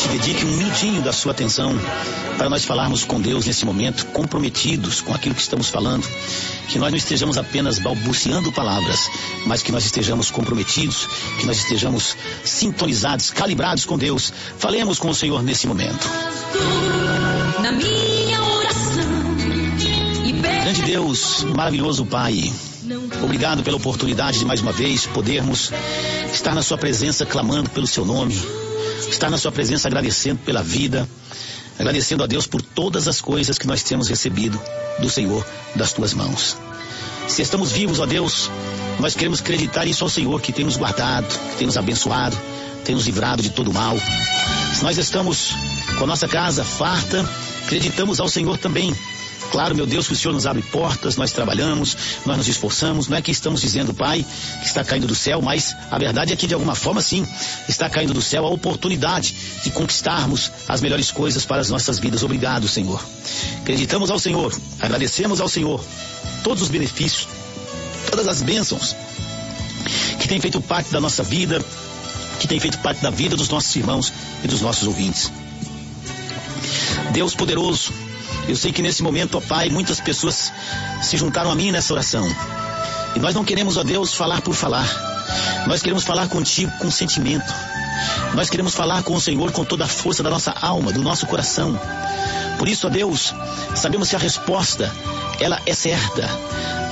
dedique um minutinho da sua atenção para nós falarmos com Deus nesse momento, comprometidos com aquilo que estamos falando, que nós não estejamos apenas balbuciando palavras, mas que nós estejamos comprometidos, que nós estejamos sintonizados, calibrados com Deus. Falemos com o Senhor nesse momento. Na minha oração, grande Deus, maravilhoso Pai, obrigado pela oportunidade de mais uma vez podermos estar na sua presença clamando pelo seu nome, estar na sua presença agradecendo pela vida, agradecendo a Deus por todas as coisas que nós temos recebido do Senhor, das tuas mãos. Se estamos vivos, ó Deus, nós queremos acreditar isso ao Senhor, que tem nos guardado, que tem nos abençoado, tem nos livrado de todo mal. Se nós estamos com a nossa casa farta, acreditamos ao Senhor também. Claro, meu Deus, que o Senhor nos abre portas, nós trabalhamos, nós nos esforçamos, não é que estamos dizendo, Pai, que está caindo do céu, mas a verdade é que de alguma forma sim, está caindo do céu a oportunidade de conquistarmos as melhores coisas para as nossas vidas. Obrigado, Senhor. Acreditamos ao Senhor, agradecemos ao Senhor todos os benefícios, todas as bênçãos que tem feito parte da nossa vida, que tem feito parte da vida dos nossos irmãos e dos nossos ouvintes. Deus poderoso, eu sei que nesse momento, ó Pai, muitas pessoas se juntaram a mim nessa oração. E nós não queremos, ó Deus, falar por falar. Nós queremos falar contigo com sentimento. Nós queremos falar com o Senhor com toda a força da nossa alma, do nosso coração. Por isso, ó Deus, sabemos que a resposta, ela é certa.